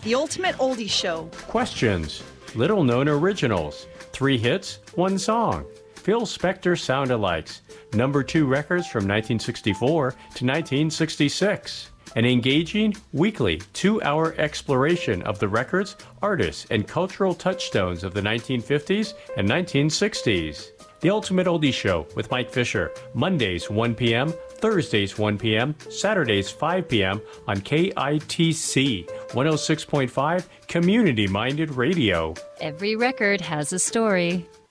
The Ultimate Oldie Show. Questions. Little-known originals. 3 hits, 1 song. Phil Spector sound-alikes. Number 2 records from 1964 to 1966. An engaging, weekly, 2-hour exploration of the records, artists, and cultural touchstones of the 1950s and 1960s. The Ultimate Oldie Show with Mike Fisher, Mondays 1 p.m., Thursdays 1 p.m., Saturdays 5 p.m. on KITC 106.5 Community-Minded Radio. Every record has a story.